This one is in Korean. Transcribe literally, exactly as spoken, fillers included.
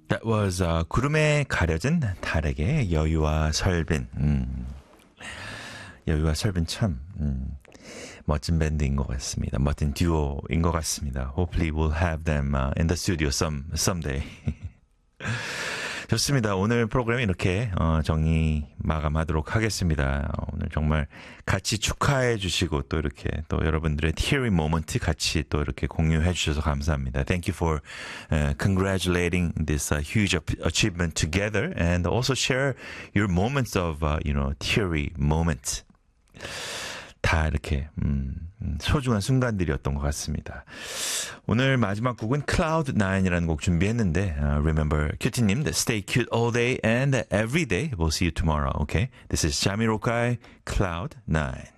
That was uh, 구름에 가려진 달에게 여유와 설빈. 음. 여유와 설빈 참 음, 멋진 밴드인 것 같습니다. 멋진 듀오인 것 같습니다. Hopefully we'll have them uh, in the studio some someday. 좋습니다. 오늘 프로그램 이렇게 어, 정리 마감하도록 하겠습니다. 어, 오늘 정말 같이 축하해 주시고 또 이렇게 또 여러분들의 teary moment 같이 또 이렇게 공유해 주셔서 감사합니다. Thank you for uh, congratulating this uh, huge achievement together and also share your moments of uh, you know teary moment. 다 이렇게 음, 소중한 순간들이었던 것 같습니다. 오늘 마지막 곡은 클라우드 나인이라는 곡 준비했는데 uh, Remember 큐티님, stay cute all day and every day. We'll see you tomorrow. Okay? This is Jamiroquai, Cloud nine.